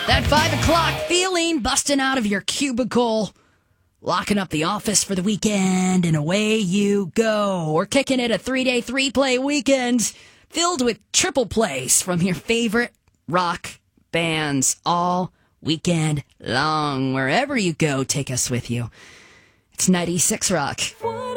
That 5 o'clock feeling, busting out of your cubicle, locking up the office for the weekend, and away you go. We're kicking it a 3-day, 3-play weekend filled with triple plays from your favorite rock bands all weekend long. Wherever you go, take us with you. It's 96 Rock.